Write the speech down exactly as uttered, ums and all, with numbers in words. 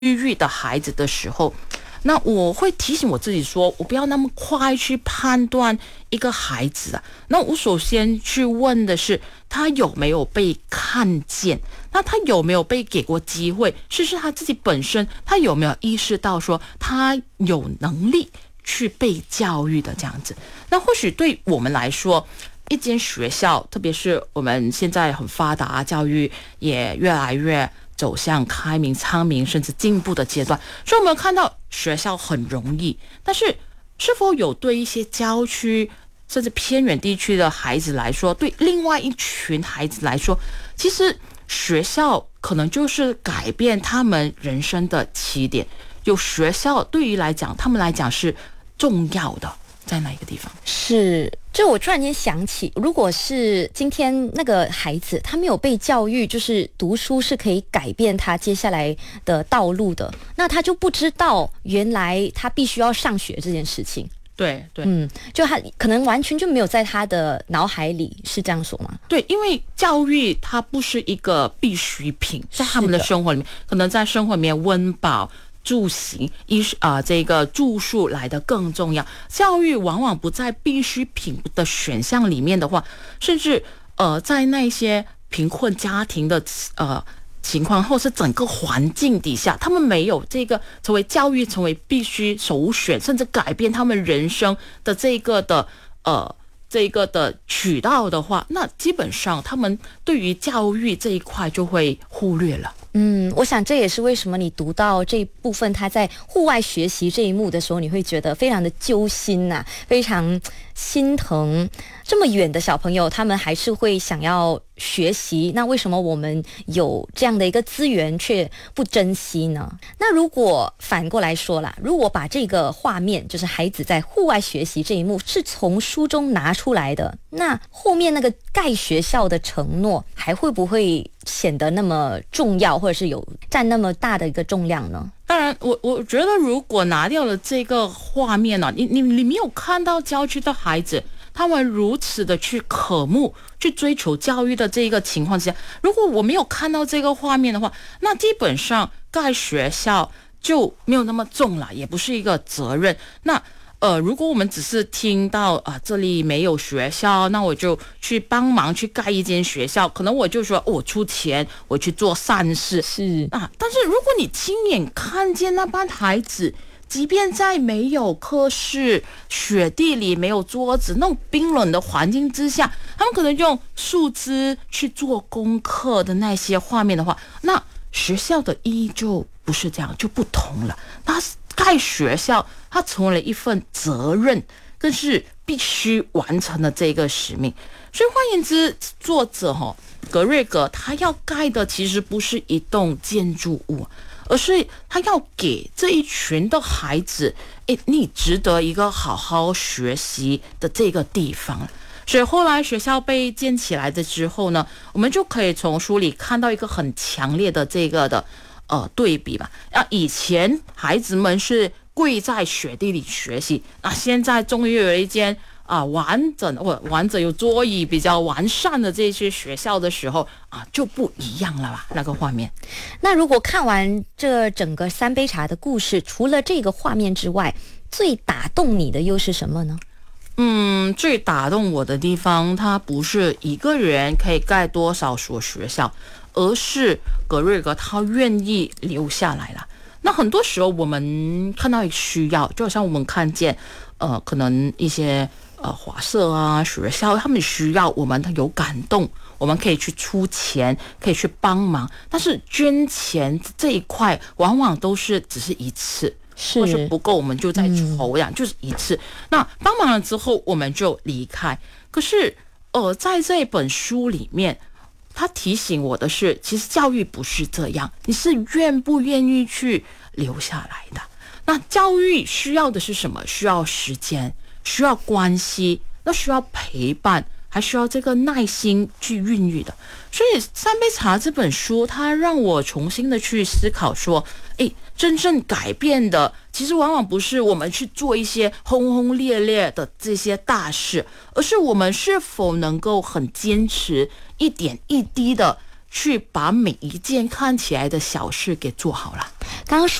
育的孩子的时候，那我会提醒我自己说，我不要那么快去判断一个孩子啊。那我首先去问的是，他有没有被看见？那他有没有被给过机会？是是他自己本身，他有没有意识到说他有能力去被教育的这样子？那或许对我们来说，一间学校，特别是我们现在很发达，教育也越来越走向开明、昌明甚至进步的阶段，所以我们看到学校很容易，但是是否有对一些郊区甚至偏远地区的孩子来说，对另外一群孩子来说，其实学校可能就是改变他们人生的起点。有学校对于来讲，他们来讲是重要的，在哪一个地方？ 是，就我突然间想起，如果是今天那个孩子他没有被教育，就是读书是可以改变他接下来的道路的，那他就不知道原来他必须要上学这件事情。 对对， 嗯，就他可能完全就没有在他的脑海里，是这样说吗？ 对，因为教育它不是一个必需品，在他们的生活里面，可能在生活里面温饱、住行、衣啊、呃、这个住宿来的更重要。教育往往不在必需品的选项里面的话，甚至呃在那些贫困家庭的呃。情况或是整个环境底下，他们没有这个成为教育成为必须首选，甚至改变他们人生的这个的呃这个的渠道的话，那基本上他们对于教育这一块就会忽略了。 嗯，我想这也是为什么你读到这一部分他在户外学习这一幕的时候，你会觉得非常的揪心呐、啊，非常心疼。这么远的小朋友，他们还是会想要学习，那为什么我们有这样的一个资源却不珍惜呢？那如果反过来说啦，如果把这个画面，就是孩子在户外学习这一幕是从书中拿出来的，那后面那个盖学校的承诺还会不会显得那么重要，或者是有占那么大的一个重量呢？ 当然，我我觉得如果拿掉了这个画面呢、啊，你你你没有看到郊区的孩子他们如此的去渴慕、去追求教育的这个情况之下，如果我没有看到这个画面的话，那基本上盖学校就没有那么重了，也不是一个责任。那呃，如果我们只是听到啊、呃、这里没有学校，那我就去帮忙去盖一间学校，可能我就说、哦、我出钱，我去做善事是啊。但是如果你亲眼看见那班孩子，即便在没有课室、雪地里、没有桌子那种冰冷的环境之下，他们可能用树枝去做功课的那些画面的话，那学校的意义就不是这样，就不同了。那盖学校，它成为了一份责任，更是必须完成的这个使命。所以换言之，作者哈、哦、格瑞格他要盖的其实不是一栋建筑物，而是他要给这一群的孩子，诶，你值得一个好好学习的这个地方。所以后来学校被建起来的之后呢，我们就可以从书里看到一个很强烈的这个的呃对比吧。啊，以前孩子们是跪在雪地里学习，那现在终于有一间啊完整或完整有桌椅比较完善的这些学校的时候啊，就不一样了吧？那个画面。 那如果看完这整个三杯茶的故事，除了这个画面之外，最打动你的又是什么呢？ 嗯，最打动我的地方，它不是一个人可以盖多少所学校，而是格瑞格他愿意留下来了。那很多时候我们看到需要，就好像我们看见，呃，可能一些呃华社啊学校，他们需要我们有感动，我们可以去出钱，可以去帮忙。但是捐钱这一块，往往都是只是一次。或是不够，我们就在筹呀、嗯，就是一次。那帮忙了之后，我们就离开。可是，呃，在这本书里面，他提醒我的是，其实教育不是这样，你是愿不愿意去留下来的。那教育需要的是什么？需要时间，需要关系，那需要陪伴，还需要这个耐心去孕育的。所以《三杯茶》这本书，它让我重新的去思考说，诶，真正改变的，其实往往不是我们去做一些轰轰烈烈的这些大事，而是我们是否能够很坚持，一点一滴的去把每一件看起来的小事给做好了。 刚刚